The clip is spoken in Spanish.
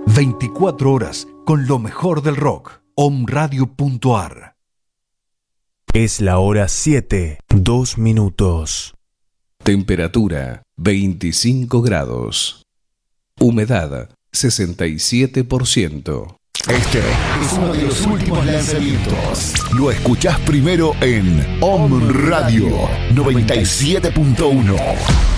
24 horas con lo mejor del rock. Omradio.ar. Es la hora 7, 2 minutos. Temperatura 25 grados. Humedad 67%. Este es uno de los últimos lanzamientos. Lo escuchás primero en Om Radio 97.1.